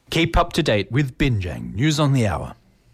Keep up to date with Binjang News on the Hour.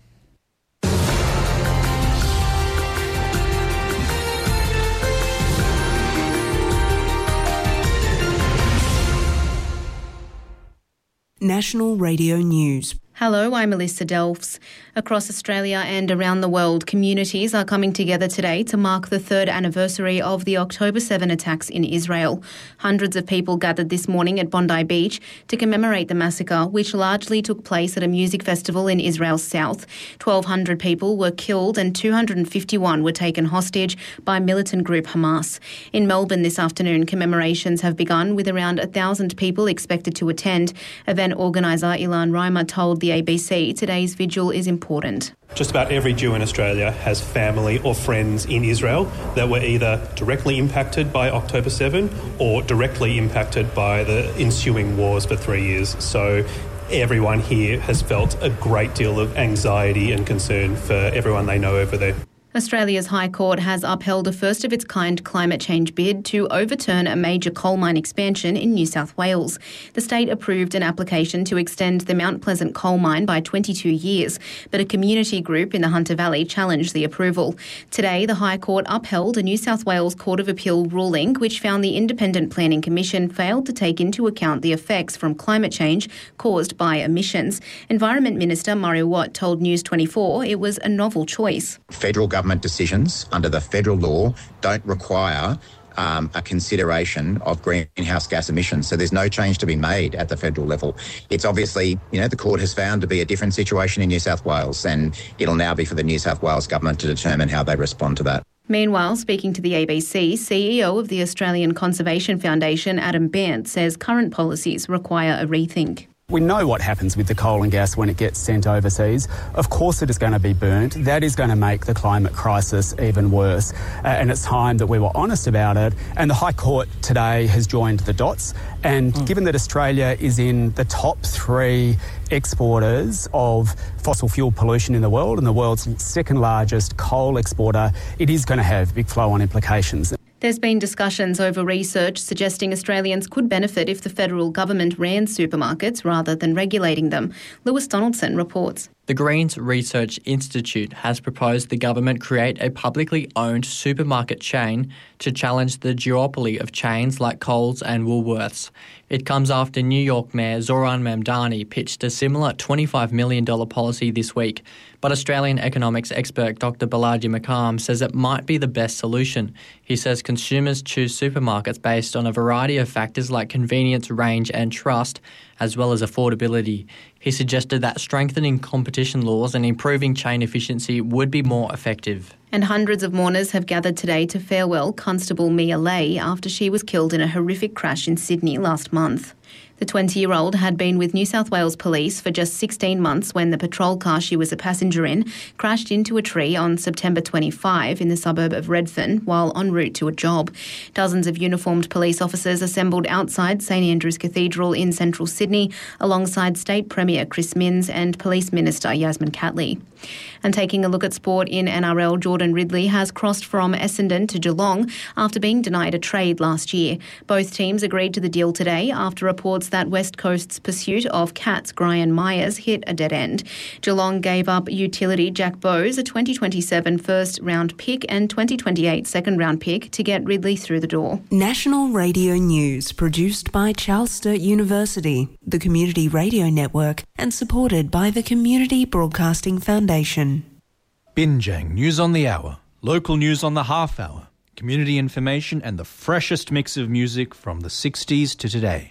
National Radio News. Hello, I'm Melissa Delfs. Across Australia and around the world, communities are coming together today to mark the third anniversary of the October 7 attacks in Israel. Hundreds of people gathered this morning at Bondi Beach to commemorate the massacre, which largely took place at a music festival in Israel's south. 1,200 people were killed and 251 were taken hostage by militant group Hamas. In Melbourne this afternoon, commemorations have begun with around 1,000 people expected to attend. Event organiser Ilan Reimer told the ABC today's vigil is important. Just about every Jew in Australia has family or friends in Israel that were either directly impacted by October 7 or directly impacted by the ensuing wars for 3 years. So everyone here has felt a great deal of anxiety and concern for everyone they know over there. Australia's High Court has upheld a first-of-its-kind climate change bid to overturn a major coal mine expansion in New South Wales. The state approved an application to extend the Mount Pleasant coal mine by 22 years, but a community group in the Hunter Valley challenged the approval. Today, the High Court upheld a New South Wales Court of Appeal ruling which found the Independent Planning Commission failed to take into account the effects from climate change caused by emissions. Environment Minister Murray Watt told News 24 it was a novel choice. Federal government decisions under the federal law don't require a consideration of greenhouse gas emissions. So there's no change to be made at the federal level. It's obviously, the court has found to be a different situation in New South Wales, and it'll now be for the New South Wales government to determine how they respond to that. Meanwhile, speaking to the ABC, CEO of the Australian Conservation Foundation, Adam Bant, says current policies require a rethink. We know what happens with the coal and gas when it gets sent overseas. Of course it is going to be burnt. That is going to make the climate crisis even worse. And it's time that we were honest about it. And the High Court today has joined the dots. And given that Australia is in the top 3 exporters of fossil fuel pollution in the world and the world's second largest coal exporter, it is going to have big flow-on implications. There's been discussions over research suggesting Australians could benefit if the federal government ran supermarkets rather than regulating them. Lewis Donaldson reports. The Greens Research Institute has proposed the government create a publicly owned supermarket chain to challenge the duopoly of chains like Coles and Woolworths. It comes after New York Mayor Zoran Mamdani pitched a similar $25 million policy this week. But Australian economics expert Dr. Balaji Makam says it might be the best solution. He says consumers choose supermarkets based on a variety of factors like convenience, range and trust, as well as affordability. He suggested that strengthening competition laws and improving chain efficiency would be more effective. And hundreds of mourners have gathered today to farewell Constable Mia Lay after she was killed in a horrific crash in Sydney last month. The 20-year-old had been with New South Wales Police for just 16 months when the patrol car she was a passenger in crashed into a tree on September 25 in the suburb of Redfern while en route to a job. Dozens of uniformed police officers assembled outside St Andrew's Cathedral in central Sydney alongside State Premier Chris Minns and Police Minister Yasmin Catley. And taking a look at sport in NRL, Jordan Ridley has crossed from Essendon to Geelong after being denied a trade last year. Both teams agreed to the deal today after reports that West Coast's pursuit of Cats' Brian Myers hit a dead end. Geelong gave up utility Jack Bowes, a 2027 first-round pick and 2028 second-round pick to get Ridley through the door. National Radio News, produced by Charles Sturt University, the Community Radio Network, and supported by the Community Broadcasting Foundation. Binjang News on the Hour, local news on the half hour, community information and the freshest mix of music from the 60s to today.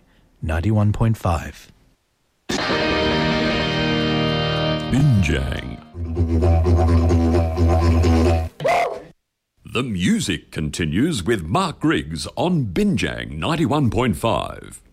91.5. Binjang. The music continues with Mark Griggs on Binjang 91.5.